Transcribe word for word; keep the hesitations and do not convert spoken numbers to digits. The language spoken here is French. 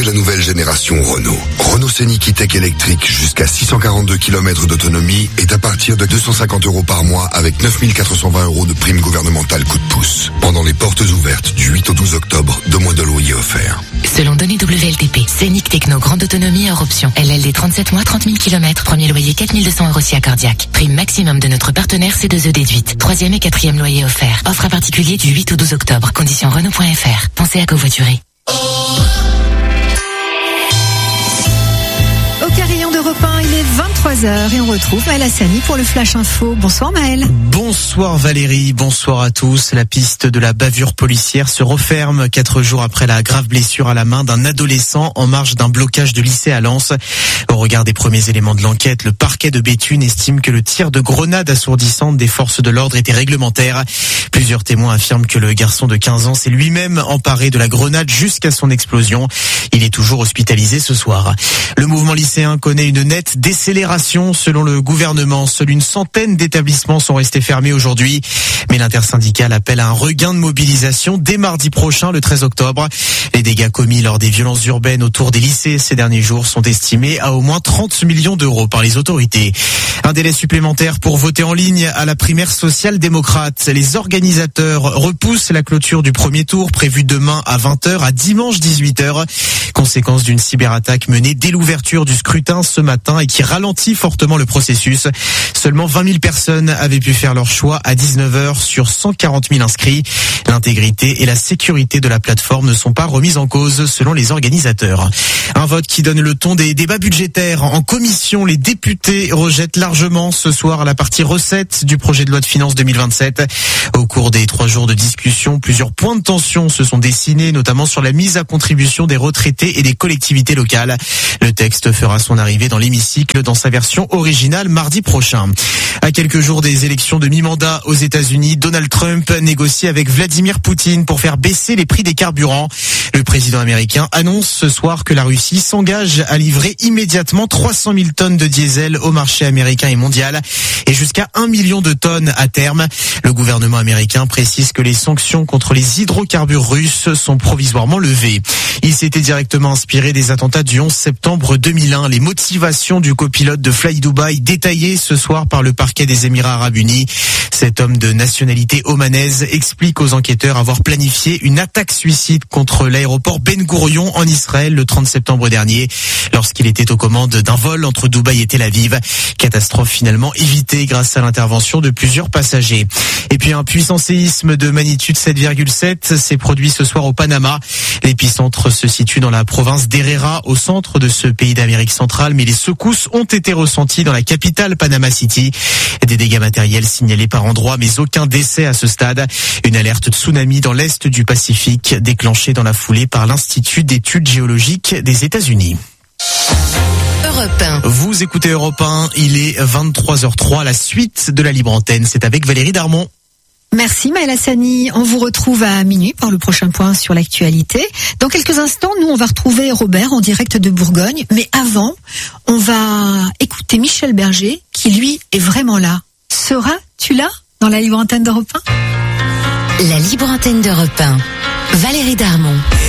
la nouvelle génération Renault. Renault Scénic E-Tech électrique jusqu'à six cent quarante-deux kilomètres d'autonomie est à partir de deux cent cinquante euros par mois avec neuf mille quatre cent vingt euros de prime gouvernementale coup de pouce. Pendant les portes ouvertes du huit au douze octobre, deux mois de loyer offerts. Selon données W L T P, Scénic Techno grande autonomie hors option. L L D trente-sept mois, trente mille kilomètres. Premier loyer quatre mille deux cents euros si cardiaque. Prime maximum de notre partenaire C deux E déduite. Troisième et quatrième loyer offert. Offre à particulier du huit au douze octobre. Conditions Renault point F R. Pensez à covoiturer. Au carillon d'Europe un, il est vingt-trois heures et on retrouve Maël Hassani pour le Flash Info. Bonsoir Maël. Bonsoir Valérie, bonsoir à tous. La piste de la bavure policière se referme quatre jours après la grave blessure à la main d'un adolescent en marge d'un blocage de lycée à Lens. Au regard des premiers éléments de l'enquête, le parquet de Béthune estime que le tir de grenade assourdissante des forces de l'ordre était réglementaire. Plusieurs témoins affirment que le garçon de quinze ans s'est lui-même emparé de la grenade jusqu'à son explosion. Il est toujours hospitalisé ce soir. Le mouvement lycéen connaît une nette décélération selon le gouvernement. Seule une centaine d'établissements sont restés fermés aujourd'hui. Mais l'intersyndicale appelle à un regain de mobilisation dès mardi prochain, le treize octobre. Les dégâts commis lors des violences urbaines autour des lycées ces derniers jours sont estimés à au moins trente millions d'euros par les autorités. Un délai supplémentaire pour voter en ligne à la primaire social-démocrate. Les organisateurs repoussent la clôture du premier tour prévue demain à vingt heures à dimanche dix-huit heures. Conséquence d'une cyberattaque menée dès l'ouverture du scrutin ce matin et qui ralentit fortement le processus. Seulement vingt mille personnes avaient pu faire leur choix à dix-neuf heures sur cent quarante mille inscrits. L'intégrité et la sécurité de la plateforme ne sont pas remises en cause selon les organisateurs. Un vote qui donne le ton des débats budgétaires. En commission, les députés rejettent largement ce soir la partie recettes du projet de loi de finances deux mille vingt-sept. Au cours des trois jours de discussion, plusieurs points de tension se sont dessinés, notamment sur la mise à contribution des retraités et des collectivités locales. Le texte fera son arrivée dans l'hémicycle dans sa version originale mardi prochain. À quelques jours des élections de mi-mandat aux États-Unis, Donald Trump négocie avec Vladimir Poutine pour faire baisser les prix des carburants. Le président américain annonce ce soir que la Russie s'engage à livrer immédiatement trois cent mille tonnes de diesel au marché américain et mondial et jusqu'à un million de tonnes à terme. Le gouvernement américain précise que les sanctions contre les hydrocarbures russes sont provisoirement levées. Il s'était directement inspiré des attentats du onze septembre deux mille un. Les motivations du copilote de Fly Dubai détaillées ce soir par le parquet des Émirats Arabes Unis. Cet homme de nationalité omanaise explique aux enquêteurs avoir planifié une attaque suicide contre l'aéroport Ben Gourion en Israël le trente septembre dernier lorsqu'il était aux commandes d'un vol entre Dubaï et Tel Aviv. Catastrophe finalement évitée grâce à l'intervention de plusieurs passagers. Et puis un puissant séisme de magnitude sept virgule sept s'est produit ce soir au Panama. L'épicentre se situe dans la province d'Herrera, au centre de ce pays d'Amérique centrale, mais les secousses ont été ressenties dans la capitale Panama City. Des dégâts matériels signalés par endroits, mais aucun décès à ce stade. Une alerte tsunami dans l'est du Pacifique, déclenchée dans la foulée par l'Institut d'études géologiques des États-Unis. Europe un. Vous écoutez Europe un, il est vingt-trois heures trois, la suite de la libre antenne, c'est avec Valérie Darmon. Merci Maël Hassani. On vous retrouve à minuit pour le prochain point sur l'actualité. Dans quelques instants, nous, on va retrouver Robert en direct de Bourgogne. Mais avant, on va écouter Michel Berger, qui lui est vraiment là. Seras-tu là dans la libre antenne d'Europe un ? La libre antenne d'Europe un. Valérie Darmon.